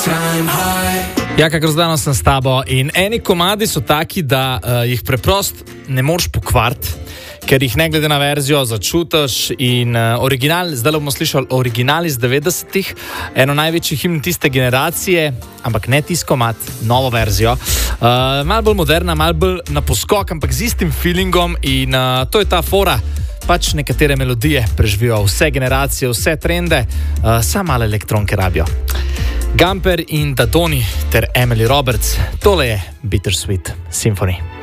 Ja, kakor zdano sem s tabo in eni komadi so taki, da jih preprost ne moreš pokvariti, ker jih ne glede na verzijo začutiš in original, zdaj bomo slišali original iz 90-ih, eno največjih himn tiste generacije, ampak ne tisti komad, novo verzijo. Malo bolj moderna, malo bolj na poskok, ampak z istim feelingom in to je ta fora. Pač nekatere melodije preživijo vse generacije, vse trende, samo malo elektronke rabijo. Gamper in Dadoni ter Emily Roberts, tole je Bittersweet Symphony.